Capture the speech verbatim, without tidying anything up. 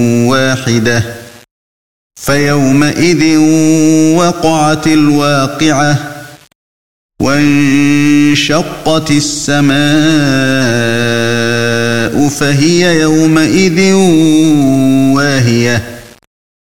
واحدة فيومئذ وقعت الواقعة وانشقت السماء فهي يومئذ واهية